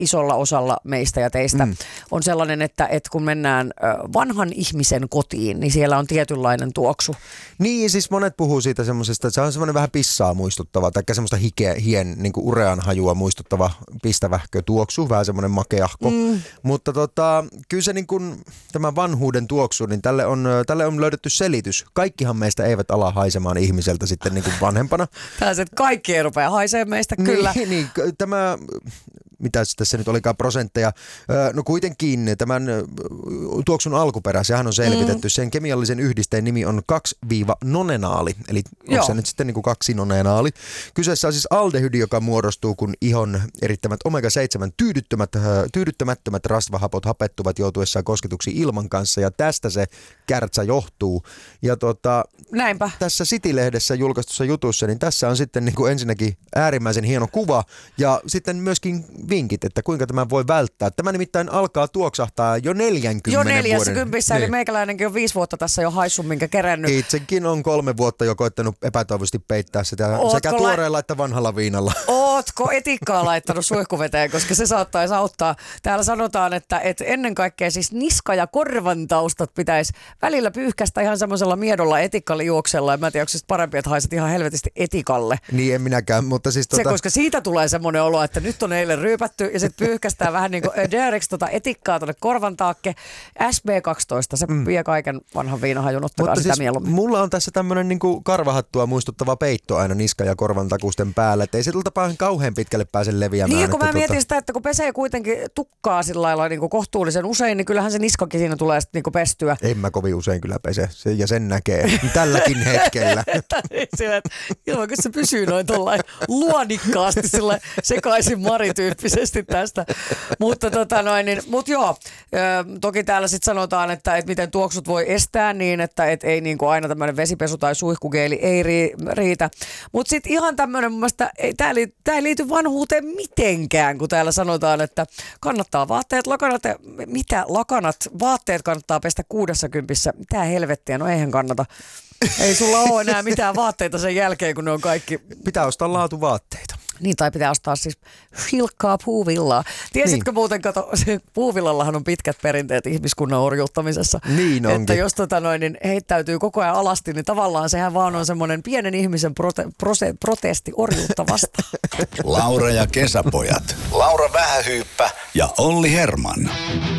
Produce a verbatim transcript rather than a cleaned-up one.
isolla osalla meistä ja teistä mm. on sellainen, että, että kun mennään vanhan ihmisen kotiin, niin siellä on tietynlainen tuoksu. Niin, siis monet puhuu siitä semmoisesta, että se on semmoinen vähän pissaa muistuttava, tai semmoista hike, hien niin kuin urean hajua muistuttava pistävähkö tuoksu, vähän semmoinen makeahko. Mm. Mutta tota, kyllä se niin kuin, tämä vanhuuden tuoksu, niin tälle on, tälle on löydetty selitys. Kaikkihan meistä eivät ala haisemaan ihmiseltä sitten niin kuin vanhempana. Tällaiset kaikki ei rupea haisemaan meistä, kyllä. Niin, niin tämä, mitä tässä nyt olikaan prosentteja, no kuitenkin tämän tuoksun alkuperä, sehän on selvitetty. Mm. Sen kemiallisen yhdisteen nimi on kaksi nonenaali, eli onko se nyt sitten niin kuin kaksi nonenaali. Kyseessä on siis aldehydi, joka muodostuu, kun ihon erittämät omega seitsemän tyydyttömät, tyydyttämättömät rasvahapot hapettuvat joutuessaan kosketuksiin ilman kanssa, ja tästä se kärtsä johtuu. Ja tota, näinpä. Tässä City-lehdessä julkaistussa jutussa, niin tässä on sitten niin kuin ensinnäkin äärimmäisen hieno kuva, ja sitten myöskin vinkit, että kuinka tämä voi välttää. Tämä nimittäin alkaa tuoksahtaa jo neljänkymmenen jo vuoden. Jo neljässäkympissä, niin. Eli meikäläinenkin on viisi vuotta tässä jo haissut, minkä kerännyt. Itsekin on kolme vuotta jo koittanut epätoivoisesti peittää sitä Ootko sekä tuoreella la- että vanhalla viinalla. Ootko etikkaa laittanut suihkuveteen, koska se saattaisi auttaa. Täällä sanotaan, että, että ennen kaikkea siis niska- ja korvan taustat pitäisi välillä pyyhkästä ihan semmoisella miedolla etikalle juoksella. Ja mä en tiedä, onko se parempi, että haiset ihan helvetisti etikalle. Niin en minäkään, mutta siis se, tota... koska siitä tulee semmoinen olo, että nyt on eilen ryypätty ja sitten pyyhkästään vähän niin kuin Dereks tota etikkaa tuonne korvan taakke. S B kaksitoista, se mm. vie kaiken vanhan viinahajun, ottakaa sitä siis mieluummin. Mulla on tässä tämmöinen niin kuin karvahattua muistuttava peitto aina niska- ja korvan takusten päällä, että ei se tapaa kauhean pitkälle pääse leviämään. Niin, kun mä että mietin tota... sitä, että kun pesee kuitenkin tukkaa sillä lailla niin kuin kohtuullisen usein, niin kyllähän se niskakin siinä tulee sitten niin kuin pestyä. En mä kovin usein kyllä pese, se, ja sen näkee tälläkin hetkellä. Sillä, että ilman, kun se pysyy noin tuollain luonikkaasti sillä sekaisin marityyppisesti tästä. Mutta tota noin, niin, mut joo, toki täällä sitten sanotaan, että, että miten tuoksut voi estää niin, että et ei niin kuin aina tämmöinen vesipesu tai suihkugeeli ei riitä. Mutta sitten ihan tämmöinen, mun mielestä, tämä ei, ei liity vanhuuteen mitenkään, kun täällä sanotaan, että kannattaa vaatteet, lakanat, mitä lakanat, vaatteet kannattaa pestä kuudessakympissä. Mitä helvettiä, no eihän kannata. Ei sulla ole enää mitään vaatteita sen jälkeen, kun ne on kaikki. Pitää ostaa laatuvaatteita. Niin, tai pitää ostaa siis hilkkaa puuvillaa. Tiesitkö niin. muuten, kato, puuvillallahan on pitkät perinteet ihmiskunnan orjuuttamisessa. Niin onkin. Että jos tota noin, niin heittäytyy koko ajan alasti, niin tavallaan sehän vaan on semmoinen pienen ihmisen prote, prose, protesti orjuutta vastaan. Laura ja kesäpojat. Laura Vähähyyppä ja Olli Herman.